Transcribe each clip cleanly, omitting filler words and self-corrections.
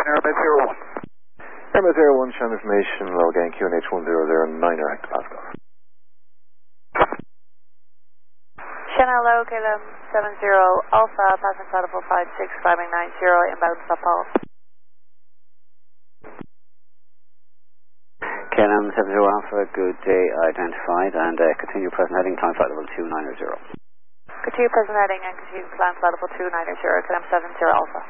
Airmet 01. Airmet 01, show information, low gain QNH 1009 Hector Pascal. Channel low, KLM 70 Alpha, passing flight 456, climbing 90, inbound Sao Paulo. KLM 70 Alpha, good day, identified, and continue present heading, time flight level 290. Continue present heading and continue climb flight level 290, KLM 70 Alpha.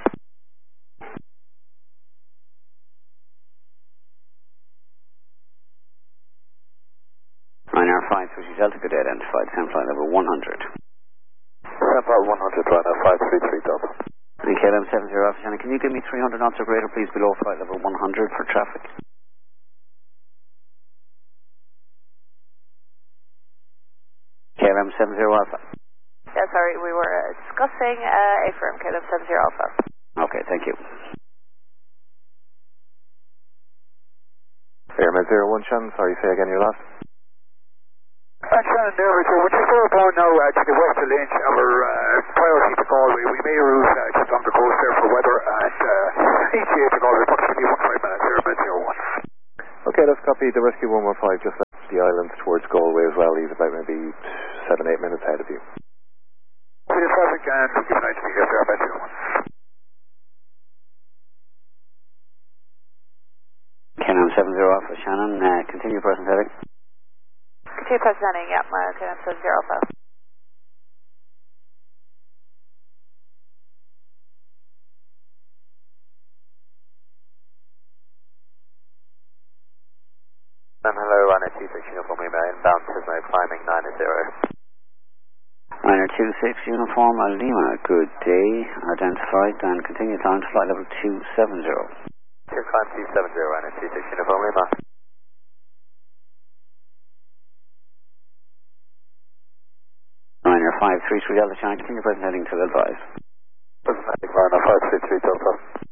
Ryanair 533 Delta, good day, identified, climb flight level 100. Climb flight 100, Ryanair 533 Delta. And KLM 70 Alpha, Shannon, can you give me 300 knots or greater, please, below flight level 100 for traffic? KLM 70 Alpha. Yeah, sorry, we were discussing a firm, KLM 70 Alpha. Okay, thank you. Airmet 01, Shannon, sorry, say again your last. Shannon, would you throw upon now to the west of Lynch, our priority to Galway. We may route just on the coast there for weather, and ETA to Galway, approximately 15 minutes, Airmet 01. Okay, let's copy. The Rescue 115 just left the island towards Galway as well. He's about maybe 7-8 minutes ahead of you. Clear traffic and give an idea here, Airmet 01. KLM 70 Alpha, Shannon, continue present heading. Continue present heading, yeah, KLM 70 Alpha. Hello, Ryanair 26 Uniform Lima, inbound Tisno, climbing 90. Ryanair 26 Uniform Lima, good day, identified, and continue climb to flight level 270. Clear climb 270, Ryanair 26 Uniform Lima. Ryanair 533 Delta, China, continue present heading to advise. Present heading, Ryanair 533 Delta.